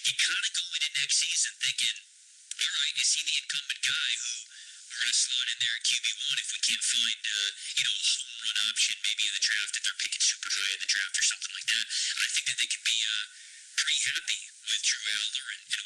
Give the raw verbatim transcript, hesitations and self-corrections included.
you kind of go into next season thinking, all right, is he the incumbent guy who we're going to slot in there at Q B one if we can't find, uh, you know, a home run option maybe in the draft if they're picking super high in the draft or something like that. And I think that they can be uh, pretty happy with Drew Aller and, and